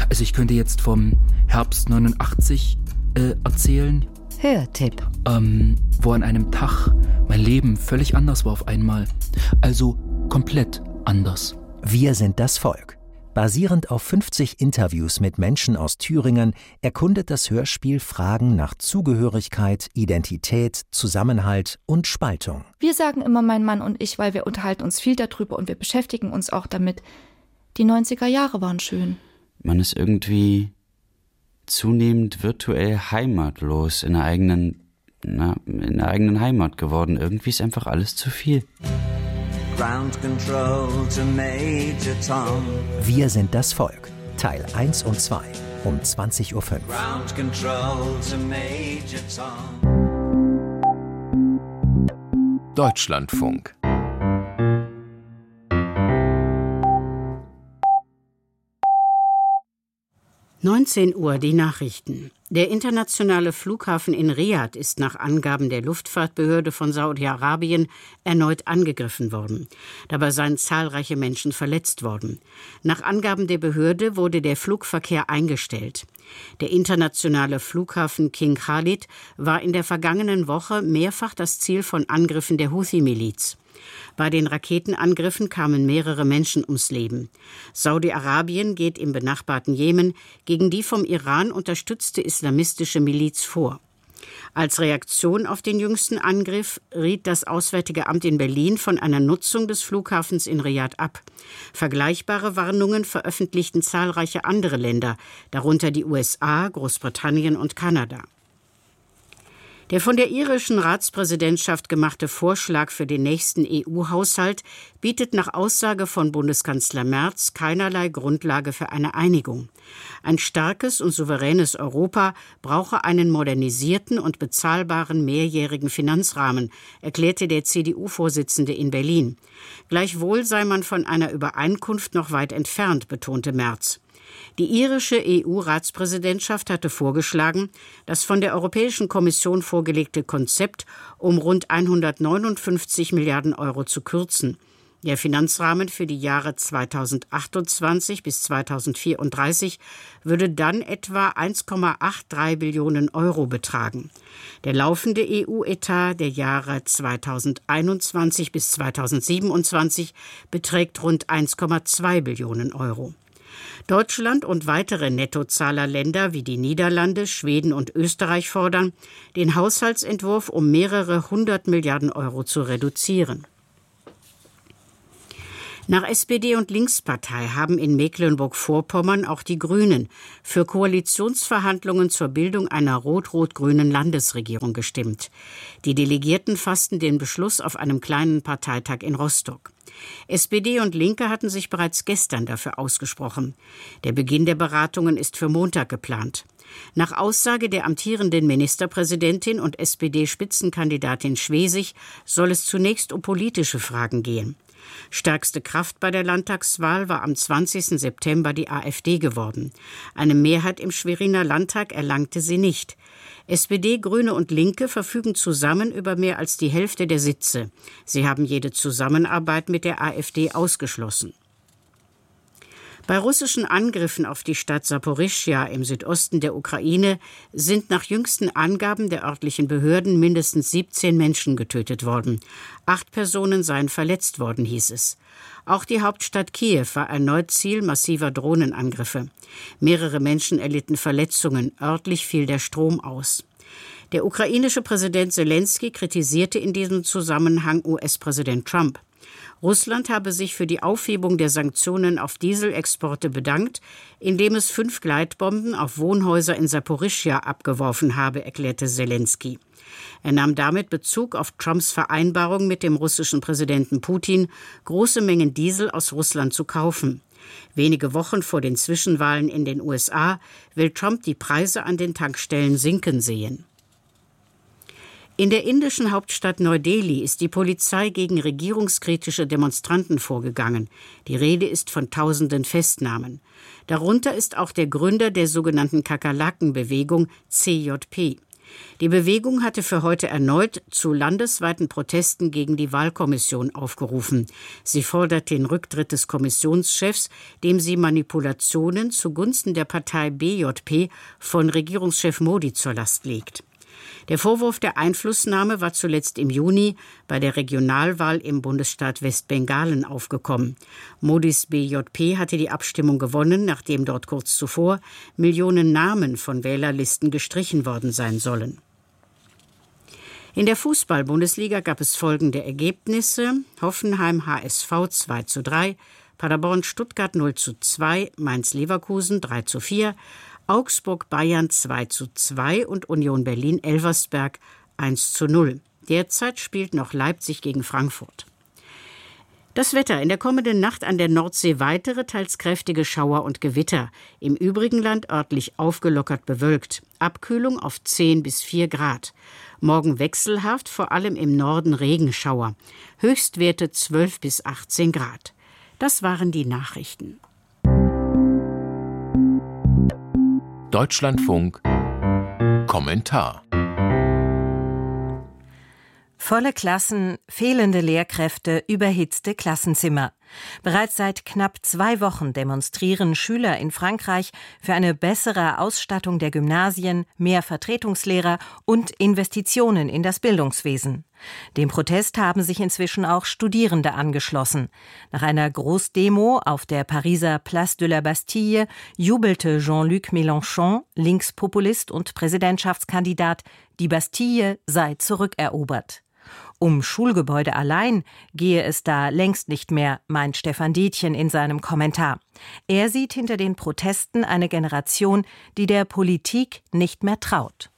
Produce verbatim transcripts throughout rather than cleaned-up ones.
Also ich könnte jetzt vom Herbst neunundachtzig äh, erzählen. Hörtipp. Ähm, wo an einem Tag mein Leben völlig anders war auf einmal. Also komplett anders. Wir sind das Volk. Basierend auf fünfzig Interviews mit Menschen aus Thüringen erkundet das Hörspiel Fragen nach Zugehörigkeit, Identität, Zusammenhalt und Spaltung. Wir sagen immer mein Mann und ich, weil wir unterhalten uns viel darüber und wir beschäftigen uns auch damit. Die neunziger Jahre waren schön. Man ist irgendwie zunehmend virtuell heimatlos in der eigenen, na, in der eigenen Heimat geworden. Irgendwie ist einfach alles zu viel. Ground Control to Major Tom. Wir sind das Volk. Teil eins und zwei um zwanzig Uhr fünf. Ground Control to Major Tom. Deutschlandfunk. neunzehn Uhr, die Nachrichten. Der internationale Flughafen in Riad ist nach Angaben der Luftfahrtbehörde von Saudi-Arabien erneut angegriffen worden. Dabei seien zahlreiche Menschen verletzt worden. Nach Angaben der Behörde wurde der Flugverkehr eingestellt. Der internationale Flughafen King Khalid war in der vergangenen Woche mehrfach das Ziel von Angriffen der Houthi-Miliz. Bei den Raketenangriffen kamen mehrere Menschen ums Leben. Saudi-Arabien geht im benachbarten Jemen gegen die vom Iran unterstützte islamistische Miliz vor. Als Reaktion auf den jüngsten Angriff riet das Auswärtige Amt in Berlin von einer Nutzung des Flughafens in Riad ab. Vergleichbare Warnungen veröffentlichten zahlreiche andere Länder, darunter die U S A, Großbritannien und Kanada. Der von der irischen Ratspräsidentschaft gemachte Vorschlag für den nächsten E U-Haushalt bietet nach Aussage von Bundeskanzler Merz keinerlei Grundlage für eine Einigung. Ein starkes und souveränes Europa brauche einen modernisierten und bezahlbaren mehrjährigen Finanzrahmen, erklärte der C D U-Vorsitzende in Berlin. Gleichwohl sei man von einer Übereinkunft noch weit entfernt, betonte Merz. Die irische E U-Ratspräsidentschaft hatte vorgeschlagen, das von der Europäischen Kommission vorgelegte Konzept um rund hundertneunundfünfzig Milliarden Euro zu kürzen. Der Finanzrahmen für die Jahre zweitausendachtundzwanzig bis zweitausendvierunddreißig würde dann etwa eins Komma dreiundachtzig Billionen Euro betragen. Der laufende E U-Etat der Jahre zweitausendeinundzwanzig bis zweitausendsiebenundzwanzig beträgt rund eins Komma zwei Billionen Euro. Deutschland und weitere Nettozahlerländer wie die Niederlande, Schweden und Österreich fordern, den Haushaltsentwurf um mehrere hundert Milliarden Euro zu reduzieren. Nach S P D und Linkspartei haben in Mecklenburg-Vorpommern auch die Grünen für Koalitionsverhandlungen zur Bildung einer rot-rot-grünen Landesregierung gestimmt. Die Delegierten fassten den Beschluss auf einem kleinen Parteitag in Rostock. S P D und Linke hatten sich bereits gestern dafür ausgesprochen. Der Beginn der Beratungen ist für Montag geplant. Nach Aussage der amtierenden Ministerpräsidentin und S P D-Spitzenkandidatin Schwesig soll es zunächst um politische Fragen gehen. Stärkste Kraft bei der Landtagswahl war am zwanzigsten September die AfD geworden. Eine Mehrheit im Schweriner Landtag erlangte sie nicht. S P D, Grüne und Linke verfügen zusammen über mehr als die Hälfte der Sitze. Sie haben jede Zusammenarbeit mit der AfD ausgeschlossen. Bei russischen Angriffen auf die Stadt Saporischschja im Südosten der Ukraine sind nach jüngsten Angaben der örtlichen Behörden mindestens siebzehn Menschen getötet worden. Acht Personen seien verletzt worden, hieß es. Auch die Hauptstadt Kiew war erneut Ziel massiver Drohnenangriffe. Mehrere Menschen erlitten Verletzungen, örtlich fiel der Strom aus. Der ukrainische Präsident Selensky kritisierte in diesem Zusammenhang U S-Präsident Trump. Russland habe sich für die Aufhebung der Sanktionen auf Dieselexporte bedankt, indem es fünf Gleitbomben auf Wohnhäuser in Saporischschja abgeworfen habe, erklärte Selensky. Er nahm damit Bezug auf Trumps Vereinbarung mit dem russischen Präsidenten Putin, große Mengen Diesel aus Russland zu kaufen. Wenige Wochen vor den Zwischenwahlen in den U S A will Trump die Preise an den Tankstellen sinken sehen. In der indischen Hauptstadt Neu-Delhi ist die Polizei gegen regierungskritische Demonstranten vorgegangen. Die Rede ist von tausenden Festnahmen. Darunter ist auch der Gründer der sogenannten Kakerlaken-Bewegung C J P. Die Bewegung hatte für heute erneut zu landesweiten Protesten gegen die Wahlkommission aufgerufen. Sie fordert den Rücktritt des Kommissionschefs, dem sie Manipulationen zugunsten der Partei B J P von Regierungschef Modi zur Last legt. Der Vorwurf der Einflussnahme war zuletzt im Juni bei der Regionalwahl im Bundesstaat Westbengalen aufgekommen. Modis B J P hatte die Abstimmung gewonnen, nachdem dort kurz zuvor Millionen Namen von Wählerlisten gestrichen worden sein sollen. In der Fußball-Bundesliga gab es folgende Ergebnisse: Hoffenheim H S V zwei zu drei, Paderborn Stuttgart null zu zwei, Mainz Leverkusen drei zu vier, Augsburg Bayern zwei zu zwei und Union Berlin Elversberg eins zu null. Derzeit spielt noch Leipzig gegen Frankfurt. Das Wetter: In der kommenden Nacht an der Nordsee weitere, teils kräftige Schauer und Gewitter. Im übrigen Land örtlich aufgelockert bewölkt. Abkühlung auf zehn bis vier Grad. Morgen wechselhaft, vor allem im Norden Regenschauer. Höchstwerte zwölf bis achtzehn Grad. Das waren die Nachrichten. Deutschlandfunk Kommentar. Volle Klassen, fehlende Lehrkräfte, überhitzte Klassenzimmer. Bereits seit knapp zwei Wochen demonstrieren Schüler in Frankreich für eine bessere Ausstattung der Gymnasien, mehr Vertretungslehrer und Investitionen in das Bildungswesen. Dem Protest haben sich inzwischen auch Studierende angeschlossen. Nach einer Großdemo auf der Pariser Place de la Bastille jubelte Jean-Luc Mélenchon, Linkspopulist und Präsidentschaftskandidat, die Bastille sei zurückerobert. Um Schulgebäude allein gehe es da längst nicht mehr, meint Stefan Detjen in seinem Kommentar. Er sieht hinter den Protesten eine Generation, die der Politik nicht mehr traut.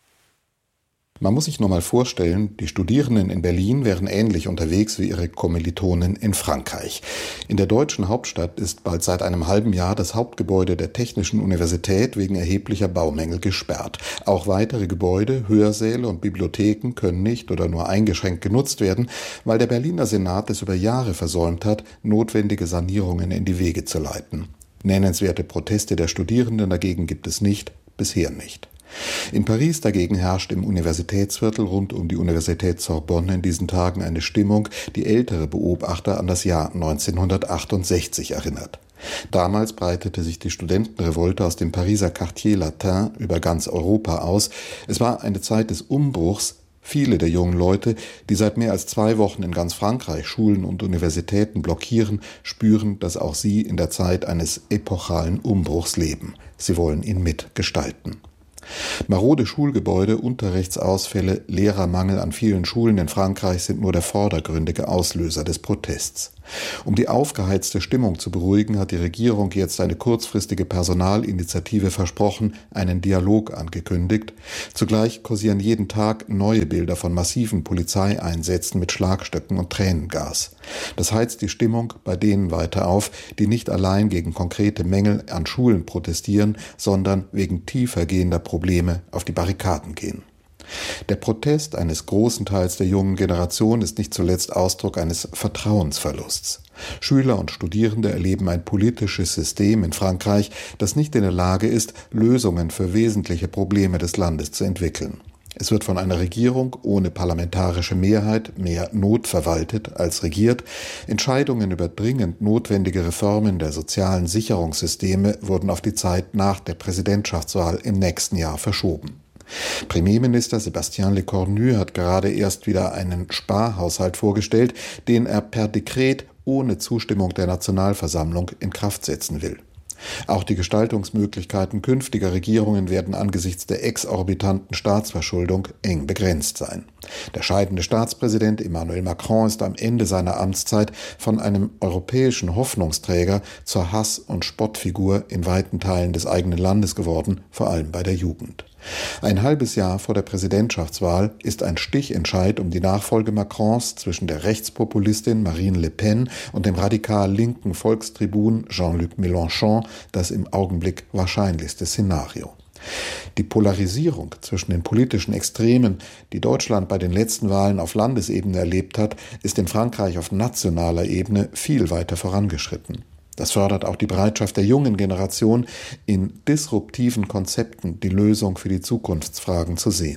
Man muss sich nur mal vorstellen, die Studierenden in Berlin wären ähnlich unterwegs wie ihre Kommilitonen in Frankreich. In der deutschen Hauptstadt ist bald seit einem halben Jahr das Hauptgebäude der Technischen Universität wegen erheblicher Baumängel gesperrt. Auch weitere Gebäude, Hörsäle und Bibliotheken können nicht oder nur eingeschränkt genutzt werden, weil der Berliner Senat es über Jahre versäumt hat, notwendige Sanierungen in die Wege zu leiten. Nennenswerte Proteste der Studierenden dagegen gibt es nicht, bisher nicht. In Paris dagegen herrscht im Universitätsviertel rund um die Universität Sorbonne in diesen Tagen eine Stimmung, die ältere Beobachter an das Jahr neunzehnhundertachtundsechzig erinnert. Damals breitete sich die Studentenrevolte aus dem Pariser Quartier Latin über ganz Europa aus. Es war eine Zeit des Umbruchs. Viele der jungen Leute, die seit mehr als zwei Wochen in ganz Frankreich Schulen und Universitäten blockieren, spüren, dass auch sie in der Zeit eines epochalen Umbruchs leben. Sie wollen ihn mitgestalten. Marode Schulgebäude, Unterrichtsausfälle, Lehrermangel an vielen Schulen in Frankreich sind nur der vordergründige Auslöser des Protests. Um die aufgeheizte Stimmung zu beruhigen, hat die Regierung jetzt eine kurzfristige Personalinitiative versprochen, einen Dialog angekündigt. Zugleich kursieren jeden Tag neue Bilder von massiven Polizeieinsätzen mit Schlagstöcken und Tränengas. Das heizt die Stimmung bei denen weiter auf, die nicht allein gegen konkrete Mängel an Schulen protestieren, sondern wegen tiefergehender Probleme auf die Barrikaden gehen. Der Protest eines großen Teils der jungen Generation ist nicht zuletzt Ausdruck eines Vertrauensverlusts. Schüler und Studierende erleben ein politisches System in Frankreich, das nicht in der Lage ist, Lösungen für wesentliche Probleme des Landes zu entwickeln. Es wird von einer Regierung ohne parlamentarische Mehrheit mehr notverwaltet als regiert. Entscheidungen über dringend notwendige Reformen der sozialen Sicherungssysteme wurden auf die Zeit nach der Präsidentschaftswahl im nächsten Jahr verschoben. Premierminister Sébastien Lecornu hat gerade erst wieder einen Sparhaushalt vorgestellt, den er per Dekret ohne Zustimmung der Nationalversammlung in Kraft setzen will. Auch die Gestaltungsmöglichkeiten künftiger Regierungen werden angesichts der exorbitanten Staatsverschuldung eng begrenzt sein. Der scheidende Staatspräsident Emmanuel Macron ist am Ende seiner Amtszeit von einem europäischen Hoffnungsträger zur Hass- und Spottfigur in weiten Teilen des eigenen Landes geworden, vor allem bei der Jugend. Ein halbes Jahr vor der Präsidentschaftswahl ist ein Stichentscheid um die Nachfolge Macrons zwischen der Rechtspopulistin Marine Le Pen und dem radikal linken Volkstribun Jean-Luc Mélenchon das im Augenblick wahrscheinlichste Szenario. Die Polarisierung zwischen den politischen Extremen, die Deutschland bei den letzten Wahlen auf Landesebene erlebt hat, ist in Frankreich auf nationaler Ebene viel weiter vorangeschritten. Das fördert auch die Bereitschaft der jungen Generation, in disruptiven Konzepten die Lösung für die Zukunftsfragen zu sehen.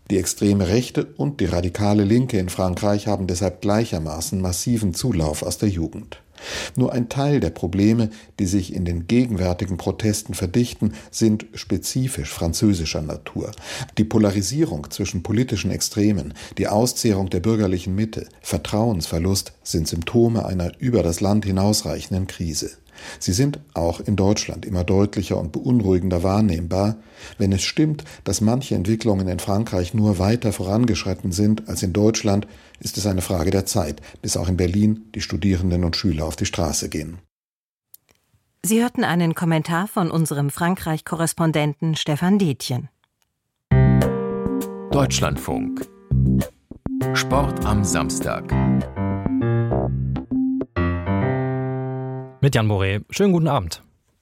Die extreme Rechte und die radikale Linke in Frankreich haben deshalb gleichermaßen massiven Zulauf aus der Jugend. Nur ein Teil der Probleme, die sich in den gegenwärtigen Protesten verdichten, sind spezifisch französischer Natur. Die Polarisierung zwischen politischen Extremen, die Auszehrung der bürgerlichen Mitte, Vertrauensverlust sind Symptome einer über das Land hinausreichenden Krise. Sie sind auch in Deutschland immer deutlicher und beunruhigender wahrnehmbar, wenn es stimmt, dass manche Entwicklungen in Frankreich nur weiter vorangeschritten sind als in Deutschland, ist es eine Frage der Zeit, bis auch in Berlin die Studierenden und Schüler auf die Straße gehen. Sie hörten einen Kommentar von unserem Frankreich-Korrespondenten Stefan Detjen. Deutschlandfunk. Sport am Samstag. Mit Jan Boré. Schönen guten Abend.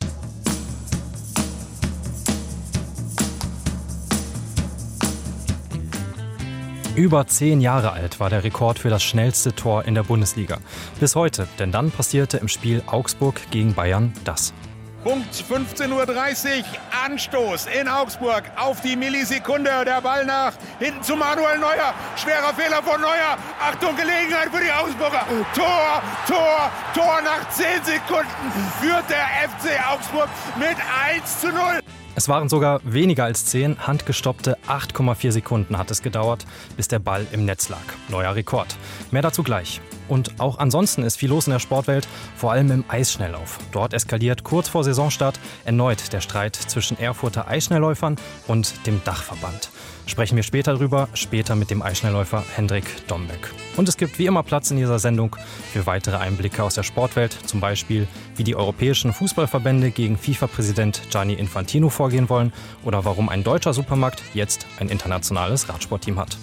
Über zehn Jahre alt war der Rekord für das schnellste Tor in der Bundesliga. Bis heute, denn dann passierte im Spiel Augsburg gegen Bayern das. Punkt fünfzehn Uhr dreißig, Anstoß in Augsburg auf die Millisekunde. Der Ball nach hinten zu Manuel Neuer. Schwerer Fehler von Neuer. Achtung, Gelegenheit für die Augsburger. Tor, Tor, Tor. Nach zehn Sekunden führt der F C Augsburg mit eins zu null. Es waren sogar weniger als zehn, handgestoppte acht Komma vier Sekunden hat es gedauert, bis der Ball im Netz lag. Neuer Rekord. Mehr dazu gleich. Und auch ansonsten ist viel los in der Sportwelt, vor allem im Eisschnelllauf. Dort eskaliert kurz vor Saisonstart erneut der Streit zwischen Erfurter Eisschnellläufern und dem Dachverband. Sprechen wir später drüber, später mit dem Eisschnellläufer Hendrik Dombeck. Und es gibt wie immer Platz in dieser Sendung für weitere Einblicke aus der Sportwelt, zum Beispiel wie die europäischen Fußballverbände gegen FIFA-Präsident Gianni Infantino vorgehen wollen oder warum ein deutscher Supermarkt jetzt ein internationales Radsportteam hat.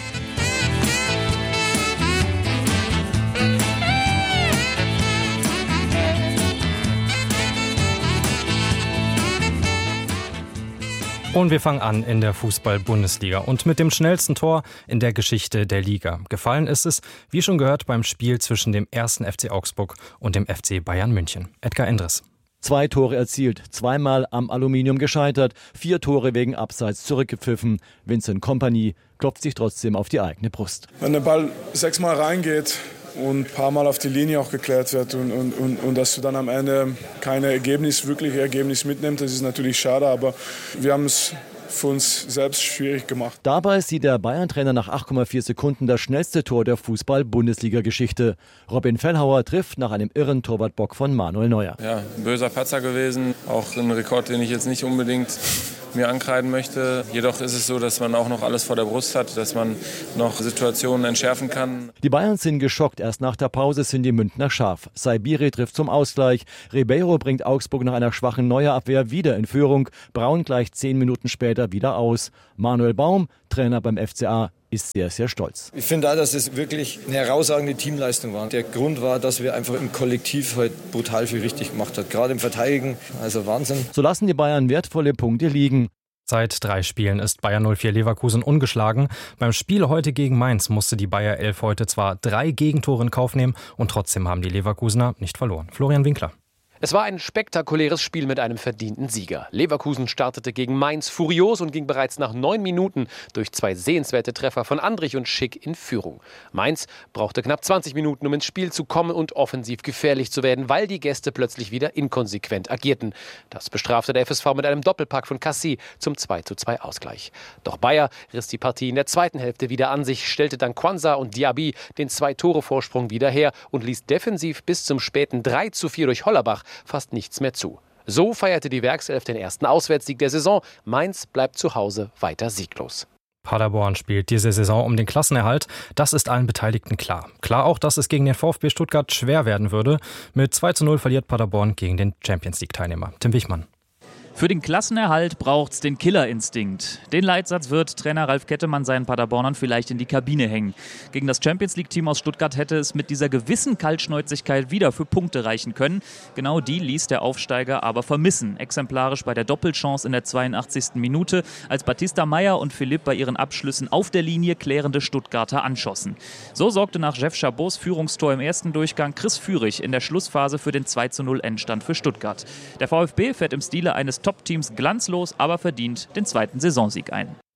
Und wir fangen an in der Fußball-Bundesliga und mit dem schnellsten Tor in der Geschichte der Liga. Gefallen ist es, wie schon gehört, beim Spiel zwischen dem ersten F C Augsburg und dem F C Bayern München. Edgar Endres. Zwei Tore erzielt, zweimal am Aluminium gescheitert, vier Tore wegen Abseits zurückgepfiffen. Vincent Kompany klopft sich trotzdem auf die eigene Brust. Wenn der Ball sechsmal reingeht und ein paar Mal auf die Linie auch geklärt wird und, und, und, und dass du dann am Ende kein Ergebnis, wirkliche Ergebnis mitnimmst, das ist natürlich schade, aber wir haben es für uns selbst schwierig gemacht. Dabei sieht der Bayern-Trainer nach acht Komma vier Sekunden das schnellste Tor der Fußball-Bundesliga-Geschichte. Robin Fellhauer trifft nach einem irren Torwartbock von Manuel Neuer. Ja, ein böser Patzer gewesen, auch ein Rekord, den ich jetzt nicht unbedingt mir ankreiden möchte. Jedoch ist es so, dass man auch noch alles vor der Brust hat, dass man noch Situationen entschärfen kann. Die Bayern sind geschockt. Erst nach der Pause sind die Münchner scharf. Saibiri trifft zum Ausgleich. Ribeiro bringt Augsburg nach einer schwachen Neuerabwehr wieder in Führung. Braun gleicht zehn Minuten später wieder aus. Manuel Baum, Trainer beim F C A, ist sehr, sehr stolz. Ich finde auch, dass es wirklich eine herausragende Teamleistung war. Der Grund war, dass wir einfach im Kollektiv heute brutal viel richtig gemacht haben. Gerade im Verteidigen, also Wahnsinn. So lassen die Bayern wertvolle Punkte liegen. Seit drei Spielen ist Bayer null vier Leverkusen ungeschlagen. Beim Spiel heute gegen Mainz musste die Bayer elf heute zwar drei Gegentore in Kauf nehmen und trotzdem haben die Leverkusener nicht verloren. Florian Winkler. Es war ein spektakuläres Spiel mit einem verdienten Sieger. Leverkusen startete gegen Mainz furios und ging bereits nach neun Minuten durch zwei sehenswerte Treffer von Andrich und Schick in Führung. Mainz brauchte knapp zwanzig Minuten, um ins Spiel zu kommen und offensiv gefährlich zu werden, weil die Gäste plötzlich wieder inkonsequent agierten. Das bestrafte der F S V mit einem Doppelpack von Cassie zum zwei zu zwei Ausgleich. Doch Bayer riss die Partie in der zweiten Hälfte wieder an sich, stellte dann Kwanza und Diaby den Zwei-Tore-Vorsprung wieder her und ließ defensiv bis zum späten drei zu vier durch Hollerbach fast nichts mehr zu. So feierte die Werkself den ersten Auswärtssieg der Saison. Mainz bleibt zu Hause weiter sieglos. Paderborn spielt diese Saison um den Klassenerhalt. Das ist allen Beteiligten klar. Klar auch, dass es gegen den VfB Stuttgart schwer werden würde. Mit zwei zu null verliert Paderborn gegen den Champions-League-Teilnehmer. Tim Wichmann. Für den Klassenerhalt braucht's den Killerinstinkt. Den Leitsatz wird Trainer Ralf Kettemann seinen Paderbornern vielleicht in die Kabine hängen. Gegen das Champions-League-Team aus Stuttgart hätte es mit dieser gewissen Kaltschnäuzigkeit wieder für Punkte reichen können. Genau die ließ der Aufsteiger aber vermissen. Exemplarisch bei der Doppelchance in der zweiundachtzigsten Minute, als Batista Meyer und Philipp bei ihren Abschlüssen auf der Linie klärende Stuttgarter anschossen. So sorgte nach Jeff Chabots Führungstor im ersten Durchgang Chris Führig in der Schlussphase für den zwei zu null Endstand für Stuttgart. Der VfB fährt im Stile eines Top-Teams glanzlos, aber verdient den zweiten Saisonsieg ein.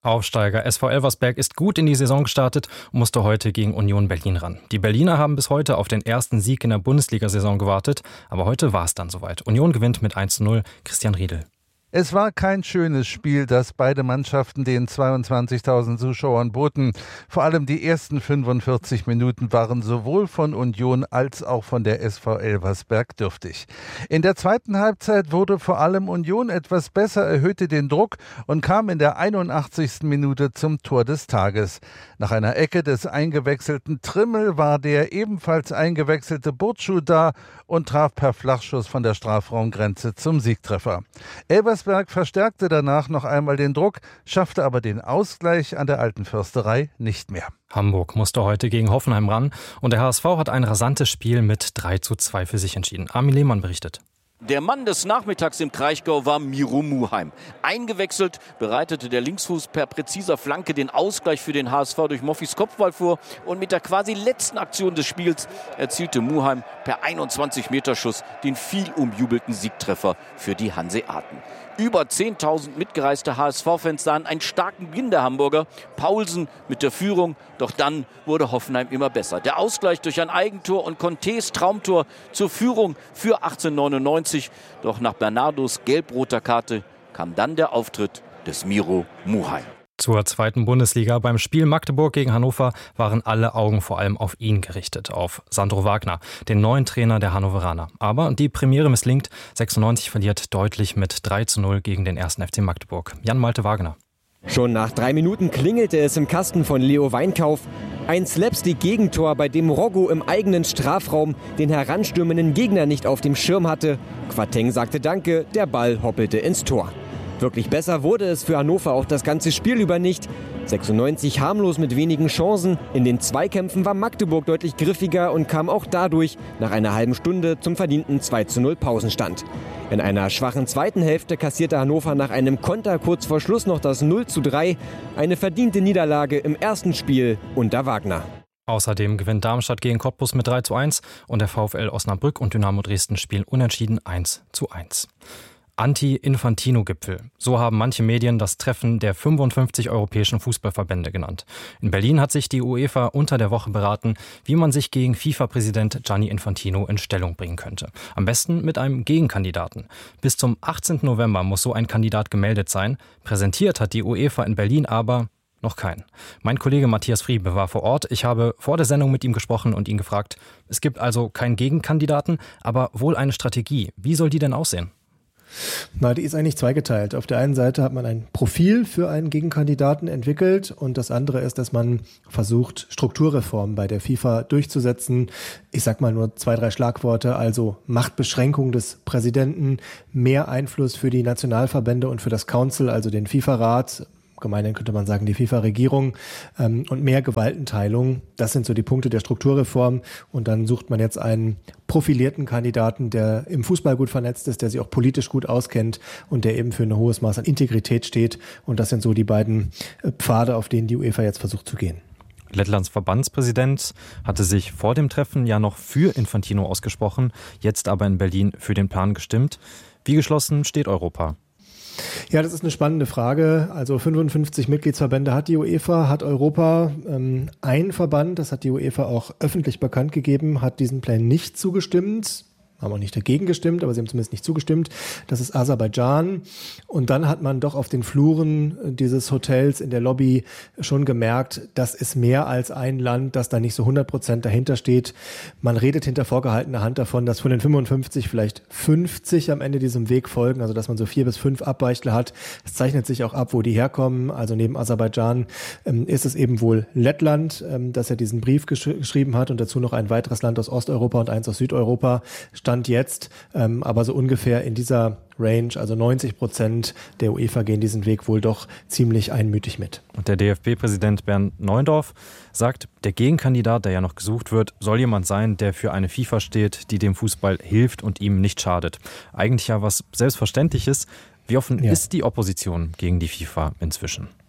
Aufsteiger S V Elversberg ist gut in die Saison gestartet und musste heute gegen Union Berlin ran. Die Berliner haben bis heute auf den ersten Sieg in der Bundesliga-Saison gewartet, aber heute war es dann soweit. Union gewinnt mit eins zu null. Christian Riedel. Es war kein schönes Spiel, das beide Mannschaften den zweiundzwanzigtausend Zuschauern boten. Vor allem die ersten fünfundvierzig Minuten waren sowohl von Union als auch von der S V Elversberg dürftig. In der zweiten Halbzeit wurde vor allem Union etwas besser, erhöhte den Druck und kam in der einundachtzigsten Minute zum Tor des Tages. Nach einer Ecke des eingewechselten Trimmel war der ebenfalls eingewechselte Burcu da und traf per Flachschuss von der Strafraumgrenze zum Siegtreffer. Elversberg verstärkte danach noch einmal den Druck, schaffte aber den Ausgleich an der Alten Försterei nicht mehr. Hamburg musste heute gegen Hoffenheim ran und der H S V hat ein rasantes Spiel mit drei zu zwei für sich entschieden. Armin Lehmann berichtet. Der Mann des Nachmittags im Kraichgau war Miro Muheim. Eingewechselt bereitete der Linksfuß per präziser Flanke den Ausgleich für den H S V durch Moffis Kopfball vor. Und mit der quasi letzten Aktion des Spiels erzielte Muheim per einundzwanzig Meter Schuss den viel umjubelten Siegtreffer für die Hanseaten. Über zehntausend mitgereiste H S V-Fans sahen einen starken Beginn der Hamburger. Paulsen mit der Führung, doch dann wurde Hoffenheim immer besser. Der Ausgleich durch ein Eigentor und Contés Traumtor zur Führung für achtzehnhundertneunundneunzig. Doch nach Bernardos gelb-roter Karte kam dann der Auftritt des Miro Muheim. Zur zweiten Bundesliga. Beim Spiel Magdeburg gegen Hannover waren alle Augen vor allem auf ihn gerichtet, auf Sandro Wagner, den neuen Trainer der Hannoveraner. Aber die Premiere misslingt. sechsundneunzig verliert deutlich mit drei zu null gegen den ersten F C Magdeburg. Jan-Malte Wagner. Schon nach drei Minuten klingelte es im Kasten von Leo Weinkauf. Ein Slapstick-Gegentor, bei dem Roggo im eigenen Strafraum den heranstürmenden Gegner nicht auf dem Schirm hatte. Quateng sagte Danke, der Ball hoppelte ins Tor. Wirklich besser wurde es für Hannover auch das ganze Spiel über nicht. sechsundneunzig harmlos mit wenigen Chancen. In den Zweikämpfen war Magdeburg deutlich griffiger und kam auch dadurch nach einer halben Stunde zum verdienten zwei zu null Pausenstand. In einer schwachen zweiten Hälfte kassierte Hannover nach einem Konter kurz vor Schluss noch das null zu drei. Eine verdiente Niederlage im ersten Spiel unter Wagner. Außerdem gewinnt Darmstadt gegen Cottbus mit drei zu eins und der VfL Osnabrück und Dynamo Dresden spielen unentschieden eins zu eins. Anti-Infantino-Gipfel. So haben manche Medien das Treffen der fünfundfünfzig europäischen Fußballverbände genannt. In Berlin hat sich die UEFA unter der Woche beraten, wie man sich gegen FIFA-Präsident Gianni Infantino in Stellung bringen könnte. Am besten mit einem Gegenkandidaten. Bis zum achtzehnten November muss so ein Kandidat gemeldet sein. Präsentiert hat die UEFA in Berlin aber noch keinen. Mein Kollege Matthias Friebe war vor Ort. Ich habe vor der Sendung mit ihm gesprochen und ihn gefragt, es gibt also keinen Gegenkandidaten, aber wohl eine Strategie. Wie soll die denn aussehen? Na, die ist eigentlich zweigeteilt. Auf der einen Seite hat man ein Profil für einen Gegenkandidaten entwickelt und das andere ist, dass man versucht, Strukturreformen bei der FIFA durchzusetzen. Ich sag mal nur zwei, drei Schlagworte, also Machtbeschränkung des Präsidenten, mehr Einfluss für die Nationalverbände und für das Council, also den FIFA-Rat, gemeinhin könnte man sagen, die FIFA-Regierung ähm, und mehr Gewaltenteilung. Das sind so die Punkte der Strukturreform. Und dann sucht man jetzt einen profilierten Kandidaten, der im Fußball gut vernetzt ist, der sich auch politisch gut auskennt und der eben für ein hohes Maß an Integrität steht. Und das sind so die beiden Pfade, auf denen die UEFA jetzt versucht zu gehen. Lettlands Verbandspräsident hatte sich vor dem Treffen ja noch für Infantino ausgesprochen, jetzt aber in Berlin für den Plan gestimmt. Wie geschlossen steht Europa? Ja, das ist eine spannende Frage. Also fünfundfünfzig Mitgliedsverbände hat die UEFA, hat Europa. Ähm, ein Verband, das hat die UEFA auch öffentlich bekannt gegeben, hat diesen Plan nicht zugestimmt. Haben auch nicht dagegen gestimmt, aber sie haben zumindest nicht zugestimmt. Das ist Aserbaidschan. Und dann hat man doch auf den Fluren dieses Hotels in der Lobby schon gemerkt, das ist mehr als ein Land, das da nicht so hundert Prozent dahinter steht. Man redet hinter vorgehaltener Hand davon, dass von den fünfundfünfzig vielleicht fünfzig am Ende diesem Weg folgen, also dass man so vier bis fünf Abbeichtler hat. Es zeichnet sich auch ab, wo die herkommen. Also neben Aserbaidschan ähm, ist es eben wohl Lettland, ähm, dass er diesen Brief gesch- geschrieben hat und dazu noch ein weiteres Land aus Osteuropa und eins aus Südeuropa. Stand jetzt, ähm, aber so ungefähr in dieser Range, also neunzig Prozent der UEFA gehen diesen Weg wohl doch ziemlich einmütig mit. Und der D F B-Präsident Bernd Neuendorf sagt, der Gegenkandidat, der ja noch gesucht wird, soll jemand sein, der für eine FIFA steht, die dem Fußball hilft und ihm nicht schadet. Eigentlich ja was Selbstverständliches. Wie offen ja. ist die Opposition gegen die FIFA inzwischen?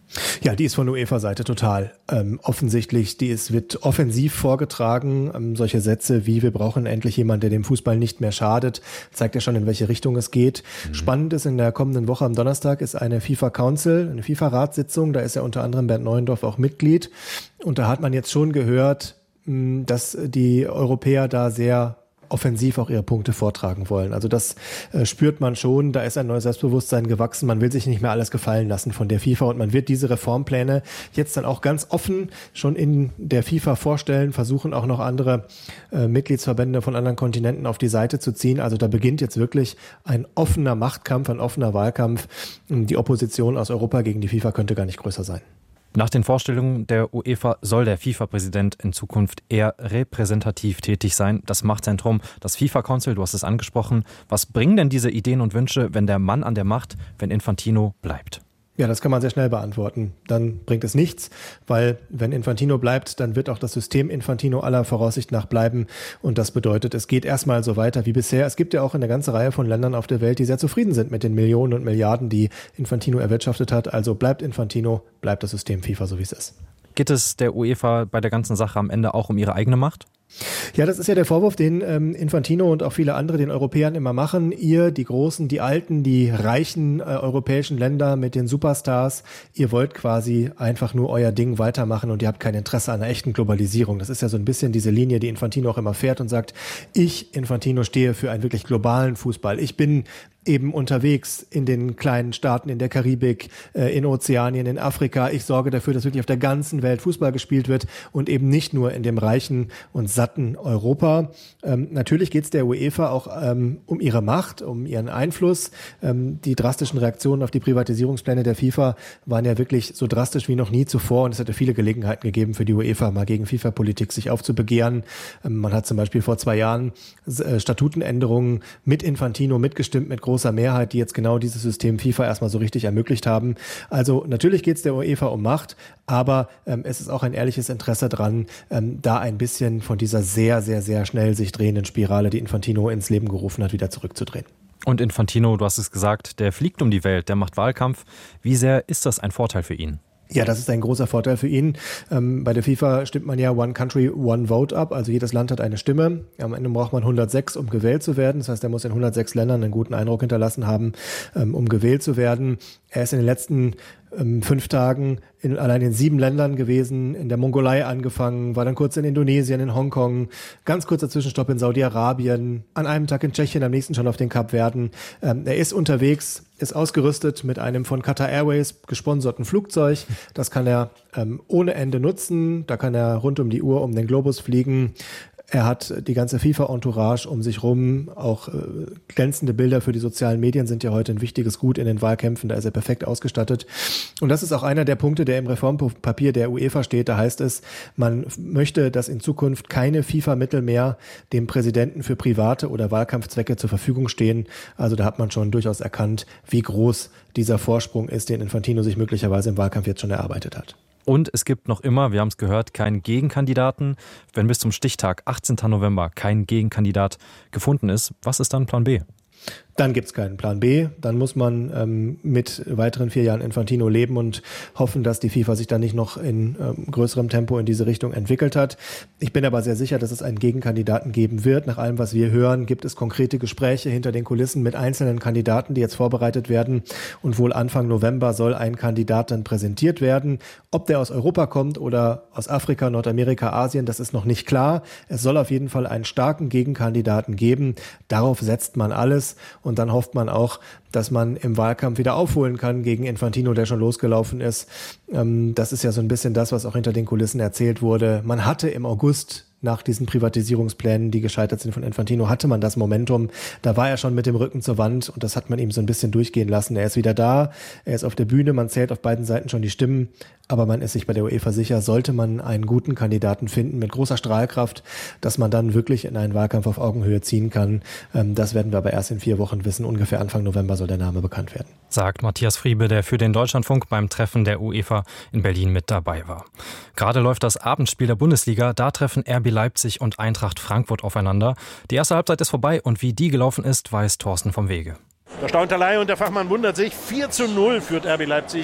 Ja, die ist von UEFA-Seite total ähm, offensichtlich. Die ist, wird offensiv vorgetragen. Ähm, solche Sätze wie, wir brauchen endlich jemanden, der dem Fußball nicht mehr schadet, zeigt ja schon, in welche Richtung es geht. Mhm. Spannend ist, in der kommenden Woche am Donnerstag ist eine FIFA Council, eine FIFA-Ratssitzung. Da ist ja unter anderem Bernd Neuendorf auch Mitglied. Und da hat man jetzt schon gehört, mh, dass die Europäer da sehr offensiv auch ihre Punkte vortragen wollen. Also das äh, spürt man schon, da ist ein neues Selbstbewusstsein gewachsen, man will sich nicht mehr alles gefallen lassen von der FIFA und man wird diese Reformpläne jetzt dann auch ganz offen schon in der FIFA vorstellen, versuchen auch noch andere äh, Mitgliedsverbände von anderen Kontinenten auf die Seite zu ziehen. Also da beginnt jetzt wirklich ein offener Machtkampf, ein offener Wahlkampf. Die Opposition aus Europa gegen die FIFA könnte gar nicht größer sein. Nach den Vorstellungen der UEFA soll der FIFA-Präsident in Zukunft eher repräsentativ tätig sein. Das Machtzentrum, das FIFA-Council, du hast es angesprochen. Was bringen denn diese Ideen und Wünsche, wenn der Mann an der Macht, wenn Infantino bleibt? Ja, das kann man sehr schnell beantworten. Dann bringt es nichts, weil wenn Infantino bleibt, dann wird auch das System Infantino aller Voraussicht nach bleiben. Und das bedeutet, es geht erstmal so weiter wie bisher. Es gibt ja auch eine ganze Reihe von Ländern auf der Welt, die sehr zufrieden sind mit den Millionen und Milliarden, die Infantino erwirtschaftet hat. Also bleibt Infantino, bleibt das System FIFA so, wie es ist. Geht es der UEFA bei der ganzen Sache am Ende auch um ihre eigene Macht? Ja, das ist ja der Vorwurf, den ähm, Infantino und auch viele andere den Europäern immer machen. Ihr, die Großen, die Alten, die reichen äh, europäischen Länder mit den Superstars, ihr wollt quasi einfach nur euer Ding weitermachen und ihr habt kein Interesse an einer echten Globalisierung. Das ist ja so ein bisschen diese Linie, die Infantino auch immer fährt und sagt, ich, Infantino, stehe für einen wirklich globalen Fußball. Ich bin eben unterwegs in den kleinen Staaten in der Karibik, äh, in Ozeanien, in Afrika. Ich sorge dafür, dass wirklich auf der ganzen Welt Fußball gespielt wird und eben nicht nur in dem reichen und satten Europa. Ähm, natürlich geht es der UEFA auch ähm, um ihre Macht, um ihren Einfluss. Ähm, die drastischen Reaktionen auf die Privatisierungspläne der FIFA waren ja wirklich so drastisch wie noch nie zuvor und es hätte viele Gelegenheiten gegeben für die UEFA, mal gegen FIFA-Politik sich aufzubegehren. Ähm, man hat zum Beispiel vor zwei Jahren äh, Statutenänderungen mit Infantino mitgestimmt, mit großer Mehrheit, die jetzt genau dieses System FIFA erstmal so richtig ermöglicht haben. Also natürlich geht es der UEFA um Macht, aber ähm, es ist auch ein ehrliches Interesse dran, ähm, da ein bisschen von dieser sehr, sehr, sehr schnell sich drehenden Spirale, die Infantino ins Leben gerufen hat, wieder zurückzudrehen. Und Infantino, du hast es gesagt, der fliegt um die Welt, der macht Wahlkampf. Wie sehr ist das ein Vorteil für ihn? Ja, das ist ein großer Vorteil für ihn. Ähm, bei der FIFA stimmt man ja One Country, One Vote ab. Also jedes Land hat eine Stimme. Am Ende braucht man hundertsechs, um gewählt zu werden. Das heißt, er muss in hundertsechs Ländern einen guten Eindruck hinterlassen haben, ähm, um gewählt zu werden. Er ist in den letzten ähm, fünf Tagen in, allein in sieben Ländern gewesen, in der Mongolei angefangen, war dann kurz in Indonesien, in Hongkong, ganz kurzer Zwischenstopp in Saudi-Arabien, an einem Tag in Tschechien, am nächsten schon auf den Kapverden. Ähm, er ist unterwegs, ist ausgerüstet mit einem von Qatar Airways gesponserten Flugzeug. Das kann er ähm, ohne Ende nutzen. Da kann er rund um die Uhr um den Globus fliegen. Er hat die ganze FIFA-Entourage um sich rum. Auch äh, glänzende Bilder für die sozialen Medien sind ja heute ein wichtiges Gut in den Wahlkämpfen. Da ist er perfekt ausgestattet. Und das ist auch einer der Punkte, der im Reformpapier der UEFA steht. Da heißt es, man möchte, dass in Zukunft keine FIFA-Mittel mehr dem Präsidenten für private oder Wahlkampfzwecke zur Verfügung stehen. Also da hat man schon durchaus erkannt, wie groß dieser Vorsprung ist, den Infantino sich möglicherweise im Wahlkampf jetzt schon erarbeitet hat. Und es gibt noch immer, wir haben es gehört, keinen Gegenkandidaten. Wenn bis zum Stichtag achtzehnten November kein Gegenkandidat gefunden ist, was ist dann Plan B? Dann gibt es keinen Plan B. Dann muss man ähm, mit weiteren vier Jahren Infantino leben und hoffen, dass die FIFA sich dann nicht noch in ähm, größerem Tempo in diese Richtung entwickelt hat. Ich bin aber sehr sicher, dass es einen Gegenkandidaten geben wird. Nach allem, was wir hören, gibt es konkrete Gespräche hinter den Kulissen mit einzelnen Kandidaten, die jetzt vorbereitet werden. Und wohl Anfang November soll ein Kandidat dann präsentiert werden. Ob der aus Europa kommt oder aus Afrika, Nordamerika, Asien, das ist noch nicht klar. Es soll auf jeden Fall einen starken Gegenkandidaten geben. Darauf setzt man alles. Und dann hofft man auch, dass man im Wahlkampf wieder aufholen kann gegen Infantino, der schon losgelaufen ist. Das ist ja so ein bisschen das, was auch hinter den Kulissen erzählt wurde. Man hatte im August nach diesen Privatisierungsplänen, die gescheitert sind von Infantino, hatte man das Momentum. Da war er schon mit dem Rücken zur Wand und das hat man ihm so ein bisschen durchgehen lassen. Er ist wieder da, er ist auf der Bühne, man zählt auf beiden Seiten schon die Stimmen, aber man ist sich bei der UEFA sicher, sollte man einen guten Kandidaten finden mit großer Strahlkraft, dass man dann wirklich in einen Wahlkampf auf Augenhöhe ziehen kann. Das werden wir aber erst in vier Wochen wissen. Ungefähr Anfang November soll der Name bekannt werden. Sagt Matthias Friebe, der für den Deutschlandfunk beim Treffen der UEFA in Berlin mit dabei war. Gerade läuft das Abendspiel der Bundesliga. Da treffen R B Leipzig und Eintracht Frankfurt aufeinander. Die erste Halbzeit ist vorbei und wie die gelaufen ist, weiß Thorsten vom Wege. Der Staunterlei und der Fachmann wundert sich. vier zu null führt R B Leipzig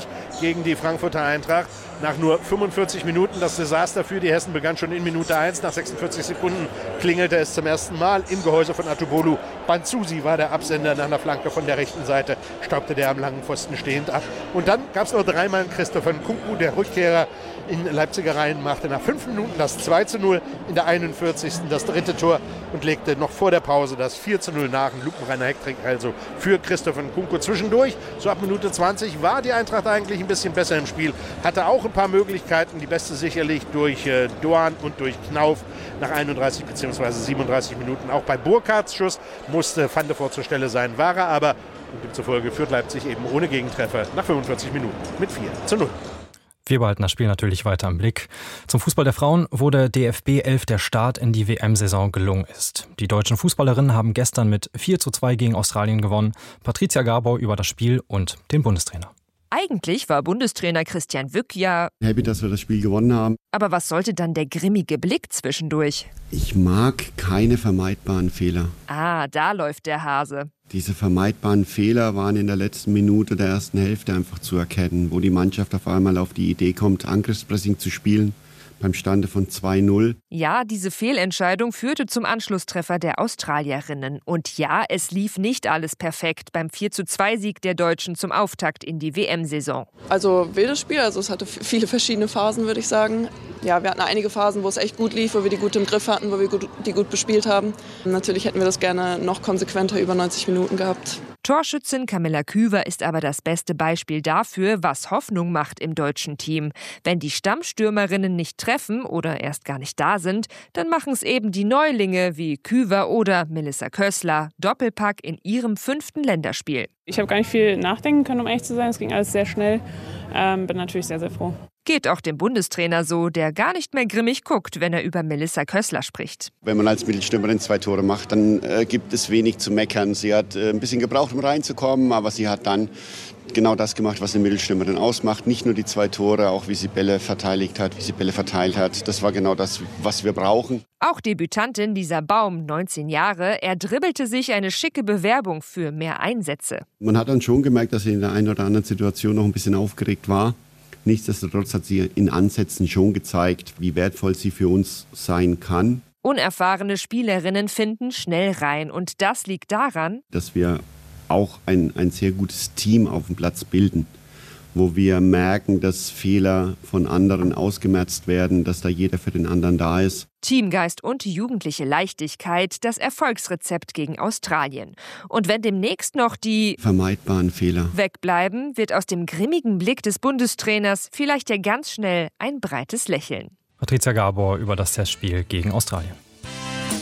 gegen die Frankfurter Eintracht. Nach nur fünfundvierzig Minuten das Desaster für die Hessen begann schon in Minute eins. Nach sechsundvierzig Sekunden klingelte es zum ersten Mal im Gehäuse von Atubolu. Banzusi war der Absender nach einer Flanke von der rechten Seite, staubte der am langen Pfosten stehend ab. Und dann gab es noch dreimal Christopher Nkunku, der Rückkehrer in Leipziger Reihen, machte nach fünf Minuten das zwei zu null, in der einundvierzigsten das dritte Tor und legte noch vor der Pause das vier zu null nach. Ein lupenreiner Hattrick also für Christopher Nkunku. Zwischendurch, so ab Minute zwanzig, war die Eintracht eigentlich ein bisschen besser im Spiel, hatte auch ein paar Möglichkeiten, die beste sicherlich durch äh, Doan und durch Knauf nach einunddreißig bzw. siebenunddreißig Minuten. Auch bei Burkhards Schuss musste Van de Voort zur Stelle sein, war er aber, und demzufolge führt Leipzig eben ohne Gegentreffer nach fünfundvierzig Minuten mit vier zu null. Wir behalten das Spiel natürlich weiter im Blick. Zum Fußball der Frauen, wo der D F B elf der Start in die W M-Saison gelungen ist. Die deutschen Fußballerinnen haben gestern mit vier zu zwei gegen Australien gewonnen. Patricia Gabor über das Spiel und den Bundestrainer. Eigentlich war Bundestrainer Christian Wück ja happy, dass wir das Spiel gewonnen haben. Aber was sollte dann der grimmige Blick zwischendurch? Ich mag keine vermeidbaren Fehler. Ah, da läuft der Hase. Diese vermeidbaren Fehler waren in der letzten Minute der ersten Hälfte einfach zu erkennen, wo die Mannschaft auf einmal auf die Idee kommt, Angriffspressing zu spielen. Beim Stande von zwei null. Ja, diese Fehlentscheidung führte zum Anschlusstreffer der Australierinnen. Und ja, es lief nicht alles perfekt beim vier zu zwei Sieg der Deutschen zum Auftakt in die W M-Saison. Also wildes Spiel, also es hatte viele verschiedene Phasen, würde ich sagen. Ja, wir hatten einige Phasen, wo es echt gut lief, wo wir die gut im Griff hatten, wo wir die gut bespielt haben. Natürlich hätten wir das gerne noch konsequenter über neunzig Minuten gehabt. Torschützin Camilla Küver ist aber das beste Beispiel dafür, was Hoffnung macht im deutschen Team. Wenn die Stammstürmerinnen nicht treffen oder erst gar nicht da sind, dann machen es eben die Neulinge wie Küver oder Melissa Kössler. Doppelpack in ihrem fünften Länderspiel. Ich habe gar nicht viel nachdenken können, um ehrlich zu sein. Es ging alles sehr schnell. Ähm, bin natürlich sehr, sehr froh. Geht auch dem Bundestrainer so, der gar nicht mehr grimmig guckt, wenn er über Melissa Kössler spricht. Wenn man als Mittelstürmerin zwei Tore macht, dann äh, gibt es wenig zu meckern. Sie hat äh, ein bisschen gebraucht, um reinzukommen, aber sie hat dann genau das gemacht, was eine Mittelstürmerin ausmacht. Nicht nur die zwei Tore, auch wie sie Bälle verteidigt hat, wie sie Bälle verteilt hat. Das war genau das, was wir brauchen. Auch Debütantin Lisa Baum, neunzehn Jahre, erdribbelte sich eine schicke Bewerbung für mehr Einsätze. Man hat dann schon gemerkt, dass sie in der einen oder anderen Situation noch ein bisschen aufgeregt war. Nichtsdestotrotz hat sie in Ansätzen schon gezeigt, wie wertvoll sie für uns sein kann. Unerfahrene Spielerinnen finden schnell rein und das liegt daran, dass wir auch ein, ein sehr gutes Team auf dem Platz bilden, wo wir merken, dass Fehler von anderen ausgemerzt werden, dass da jeder für den anderen da ist. Teamgeist und jugendliche Leichtigkeit, das Erfolgsrezept gegen Australien. Und wenn demnächst noch die vermeidbaren Fehler wegbleiben, wird aus dem grimmigen Blick des Bundestrainers vielleicht ja ganz schnell ein breites Lächeln. Patricia Gabor über das Testspiel gegen Australien.